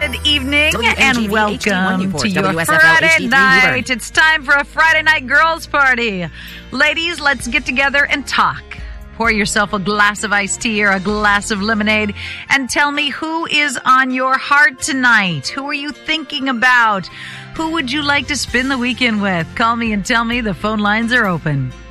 Good evening WNGV and welcome HD1 Newport, to your WSFL Friday HD3 night. Newburgh. It's time for a Friday night girls party. Ladies, let's get together and talk. Pour yourself a glass of iced tea or a glass of lemonade and tell me who is on your heart tonight. Who are you thinking about? Who would you like to spend the weekend with? Call me and tell me. The phone lines are open.